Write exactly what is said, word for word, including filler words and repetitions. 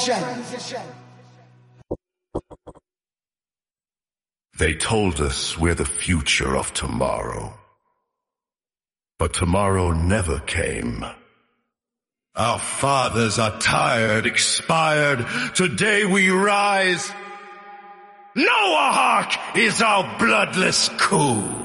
They told us we're the future of tomorrow. But tomorrow never came. Our fathers are tired, expired. Today we rise. Noahawk is our bloodless coup.